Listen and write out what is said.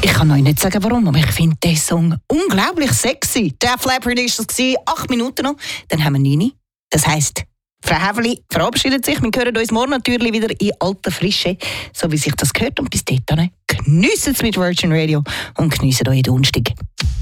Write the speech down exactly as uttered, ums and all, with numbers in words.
Ich kann euch nicht sagen, warum, aber ich finde diesen Song unglaublich sexy. Def Leppard war das, acht Minuten noch. Dann haben wir neun. Das heisst, Frau Häferli verabschiedet sich. Wir hören uns morgen natürlich wieder in alter Frische, so wie sich das gehört. Und bis dahin, geniessen es mit Virgin Radio und geniessen euren Donnerstag.